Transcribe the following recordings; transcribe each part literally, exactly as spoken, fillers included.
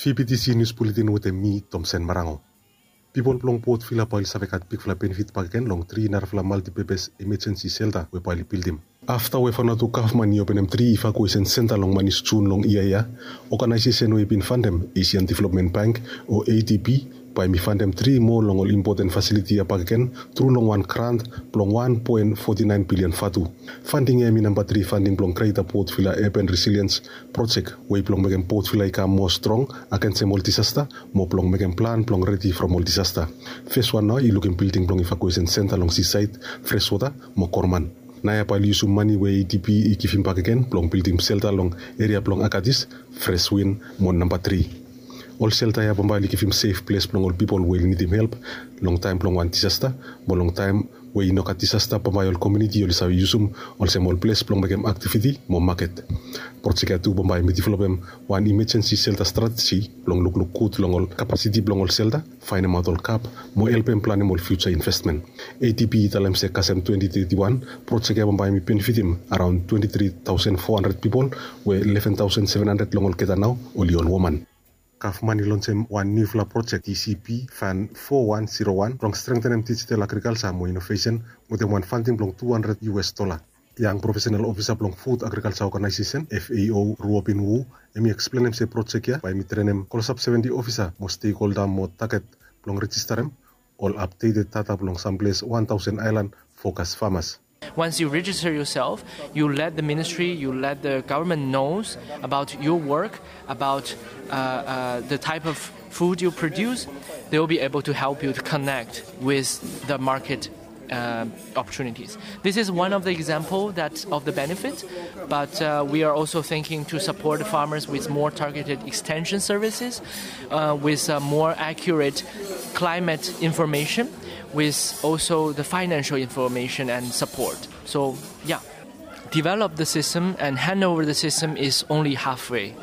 V P T C News Bulletin with me, Thompson Marango. People plong Port Vila Pail Savekat Big Fla Benefit Pagaken long three Narfla Multipurpose Emergency Shelter we Pail building. After we found out to Kaufman open them three evacuation center long manis June long I A I A, organization we been fund them Asian Development Bank or A D B by me fund them three more long all important facility Pagaken through long one grant plong one point four nine billion fatu. Funding emi number three funding plong Greater Port Vila Urban Resilience Project we plong make Port Vila become more strong against all disaster, more plong make plan plong ready from all disaster. First one now you looking building plong evacuation center long seaside, fresh water, more Corman. Naya pali use money we A D B ikifim Pagaken plong building shelter long area plong Akadis, fresh win mon number three. All shelter ya bombay ikifim safe place plong all people will need him help long time plong one disaster, mo long time we inokat disaster bombay all community all sawi usum all small place plong make activity mo market. Project tu bombay me develop one emergency shelter strategy plong look look good long all capacity plong all shelter find them out all cap mo help them plan all future investment. A T P italem se kasem twenty thirty-one project ya bombay me benefit him around twenty-three thousand four hundred people where eleven thousand seven hundred long all keta now only all woman. Kaufman launch one new fla project T C P fan four one zero one long strengthen digital agriculture mo innovation with one funding long two hundred U S dollar. Yang professional officer long food agriculture organization F A O Ruopin Wu emi explain em se project ya by mi trainem call sub seventy officer mo stakeholder mo target long register em all updated data long some place one thousand island focus farmers. Once you register yourself, you let the ministry, you let the government knows about your work, about uh, uh, the type of food you produce. They will be able to help you to connect with the market uh, opportunities. This is one of the example that of the benefit, but uh, we are also thinking to support the farmers with more targeted extension services, uh, with uh, more accurate climate information, with also the financial information and support. So, yeah, develop the system and hand over the system is only halfway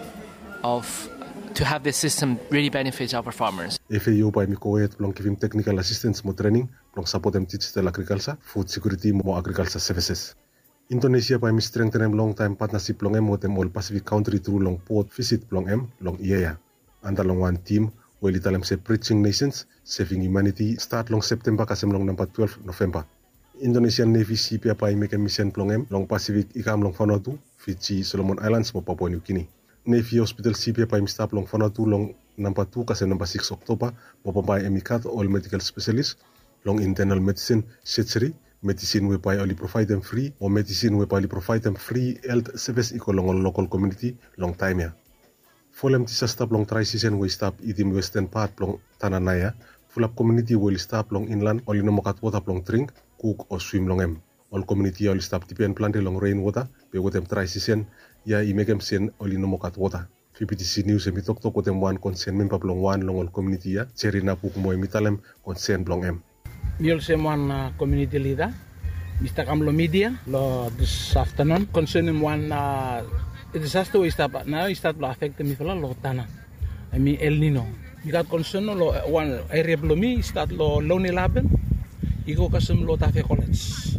of to have the system really benefit our farmers. F A O by me co-head plong giving technical assistance mo training plong support them digital agriculture, food security mo agriculture services. Indonesia by me strengthen them long time partnership plong em mo them all Pacific country through long port visit plong em long I A I A. Under long one team well italem se preaching nations saving humanity start long September kasem long number twelve November. Indonesian Navy C P by make a mission plong em long Pacific ikam long Vanuatu, Fiji, Solomon Islands mo Papua New Guinea. Navy Hospital C P by start long Vanuatu long number two kasem number six October mo pambay emikat all medical specialists long internal medicine surgery medicine we by only provide them free or medicine we by provide them free health service equal long local community long time ya. Folem disaster long transition we stop itim western part long Tananaya, full up community will stop long inland only no mokat water long drink, cook or swim long em. All community will stop depend plant long rainwater, be with them transition, ya i make them send only no mokat water. V P T C News emi tok tok with them one concern member long one long all community ya, cherry na puk mo emitalem concern long em. Mule one uh, community leader, Mister Kamlo Media, lo this afternoon concerning one uh, the disaster we start now is start to affect me for lo tana. I mean El Nino. We got concern lo one area below me start lo Lonely Laben. Igo kasem lo tafe college.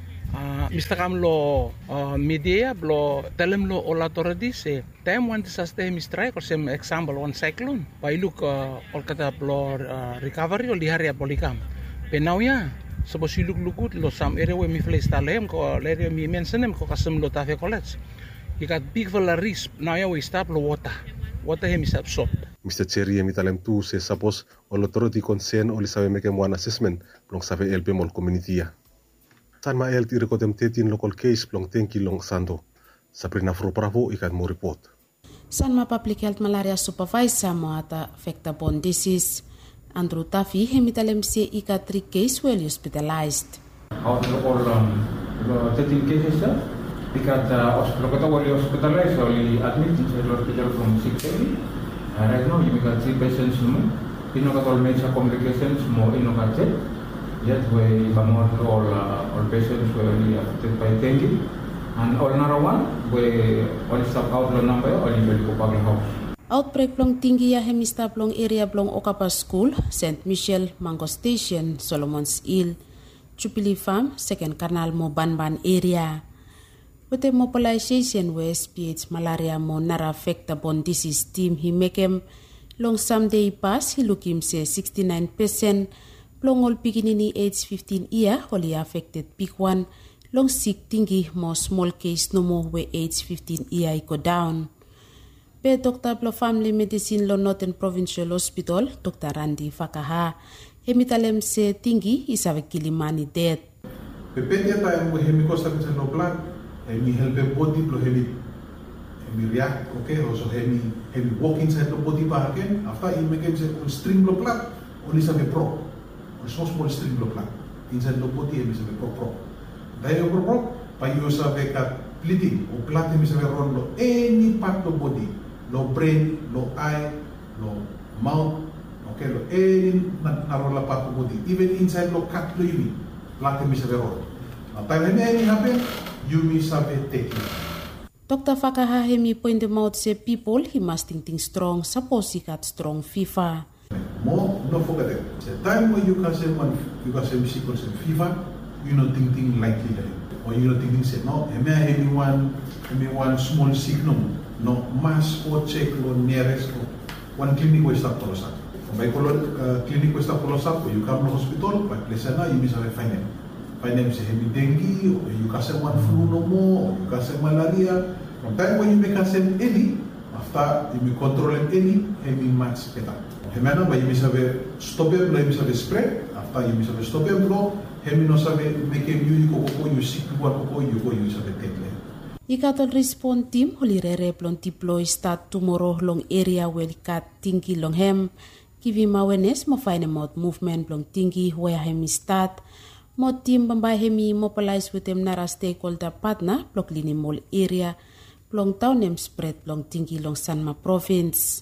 Uh, Mister Kamlo uh, media blo tell him lo all authorities say time one disaster mi strike or some example one cyclone. By look uh, all kata blo uh, recovery or di area polikam. Penau ya. Suppose you look look good lo some area where mi place talem ko area mi mention em ko kasem lo tafe college. You got big valla risk. Now we stop the water. Water him is absorbed. Mister Cherry emitalem tu se suppose all authority concern only sabe make one assessment plong sabe help all community ya. San ma health rekodem thirteen local case plong tenki long sando. Sabrina Fro Bravo ikan mo report. San ma public health malaria supervisor mo ata vector-borne disease Andrew Tafi emitalem se ika three case well hospitalized. Out of all um, thirteen cases sir? Because uh, hospital was hospitalized, only admitted in the hospital from six days. Uh, right now, you got three patients more. You know, got all major complications more in Okate. Yet, we have all uh, all patients were only affected by dengue. And all another one, we only stop out the number, only medical public house. Outbreak plong tinggi ya hemista plong area plong Okapa School, Saint Michel, Mango Station, Solomon's Hill, Jubilee Farm, Second Canal mo Banban area. With the mobilization where S P H malaria mo nara vector-borne disease team he make him Long some day pass, he look him say sixty-nine percent. Plong all pikinini age fifteen year, only affected big one. Long sick tingi more small case no more where age fifteen year go down. Pe Doctor Plo Family Medicine Lo Northern Provincial Hospital, Doctor Randy Fakaha, hemitalem se tingi is ave kilimani dead. Pepetia time we hemi costa with no blood, hemi help body plo hemi hemi react, okay, also hemi hemi walk inside the body back again. After he make him say on stream of blood, only some pro, on small small stream of blood inside the body hemi some pro pro. Dahil pro pro, pa you save kat bleeding or blood hemi save run lo any part of body, lo brain, lo eye, lo mouth, okay, lo any narola part of body, even inside lo cut lo yumi, blood hemi save run. Now time hemi happen, yumi save take it. Doctor Fakaha hemi point them out say people he must think, think strong, suppose he got strong fever. More, no forget it. The time when you can say one, you can say sick or say fever, you know think think likely or you know think think say no, hemi hemi one, hemi one small sick no, no mass or check or nearest or one clinic will start follow up. By color clinic will start follow up, you come to hospital, but listen now you miss a find them. Find them say hemi dengue, or you can say one flu no more, or you can say malaria. From time when you make a say any, after you may control any, hemi much better. Hemi na ba you miss a stop them, you miss a spread. After you miss a stop them, hemi no sabe make him you go go you sick people go you go you sabe take them. Ikatol respond team holi rere plon deploy start tomorrow long area where kat tingi long hem. Give him awareness mo find out movement long tingi where hemi start. Mo team bambay hemi mobilize with them nara stakeholder partner block lini mall area. Long town name spread long tingi long Sanma province.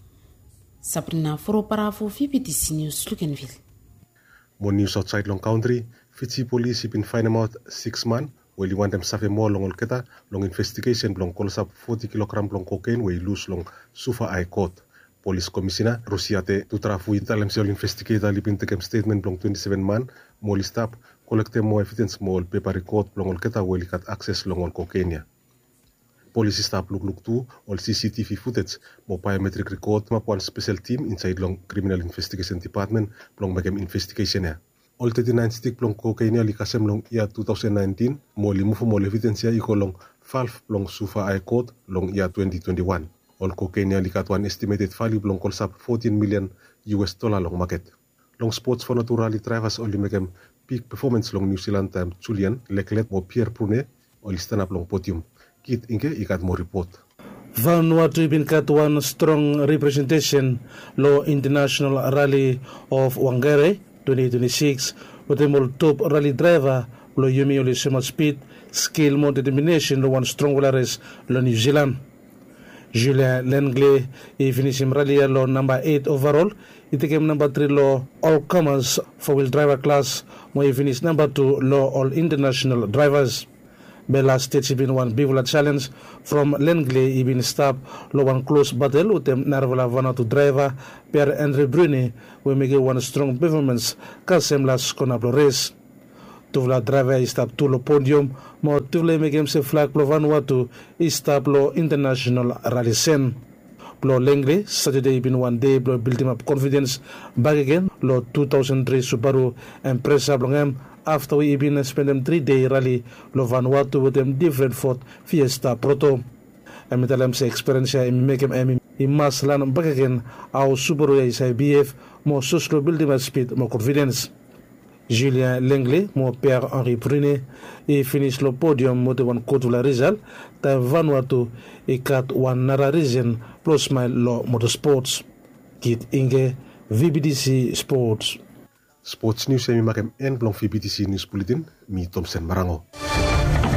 Sabrina Foro Parafu V P T C News Lukenville. More news outside long country, Fiji police have been finding out six man. Well, you want them save more long olketa long investigation long calls up forty kilogram long cocaine where you lose long Sufa I court. Police Commissioner Rosiate to trafu italem se investigator lipin tekem statement long twenty-seven man moli stop collect more evidence more paper record long olketa where you got access long ol cocaine. Police stop look look to all C C T V footage more biometric record map one special team inside long criminal investigation department long make investigation ya. All thirty-nine stick long cocaine li kasem long year twenty nineteen mo li move mo evidence ya iko long five long Sufa I court long year twenty twenty-one. All cocaine li kat one estimated value long calls up fourteen million U S dollar long market. Long sports for naturally drivers only make them peak performance long New Zealand time Julian Leclerc mo Pierre Prunet only stand up long podium. Kit inge ikat mo report. Vanuatu ibin kat one strong representation lo International Rally of Wangere twenty twenty-six with a top rally driver lo yumi oli so much speed, skill, more determination lo one strong walares lo New Zealand. Julien Lengley he finished him rally lo number eight overall. He became number three lo all comers four wheel driver class. Mo he finished number two lo all international drivers. Bella States been one big challenge from Lengley. He been stopped lo one close battle with them Narvala Vanuatu driver Pierre Andre Bruni. We make one strong performance. Kasem last konablo race. Tuvla driver is stop to lo podium. Mo tuvle make him se flag lo Vanuatu is stop lo international rally scene. Lo Lengley Saturday been one day lo build him up confidence back again lo two thousand three Subaru Impreza blongem. After we been spend them three day rally lo Vanuatu with them different Ford Fiesta Proto. And tell them say experience I make him I he must learn back again how Subaru is I B F more social building speed more confidence. Julien Lengley more Pierre Henri Prunet he finished lo podium with one Kotula result that Vanuatu he cut one Nara region plus my lo motorsports. Kit Inge V B D C Sports. Sports news semi makem en blong V B T C News Bulletin mi Thompson Marango.